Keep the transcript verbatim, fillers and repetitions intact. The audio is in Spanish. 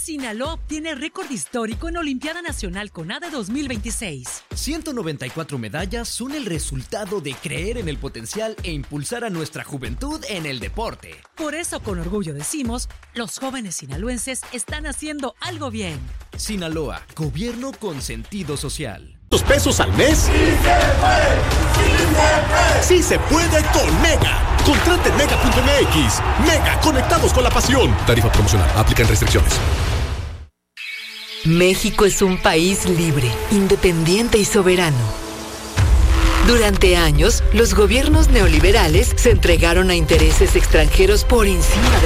Sinaloa obtiene récord histórico en Olimpiada Nacional CONADE dos mil veintiséis. ciento noventa y cuatro medallas son el resultado de creer en el potencial e impulsar a nuestra juventud en el deporte. Por eso, con orgullo decimos, los jóvenes sinaloenses están haciendo algo bien. Sinaloa, gobierno con sentido social. ¿Dos pesos al mes? ¡Sí se puede! ¡Sí se puede! ¡Sí se puede con Mega! Contrate en mega punto m x. Mega, conectados con la pasión. Tarifa promocional. Aplican restricciones. México es un país libre, independiente y soberano. Durante años, los gobiernos neoliberales se entregaron a intereses extranjeros por encima de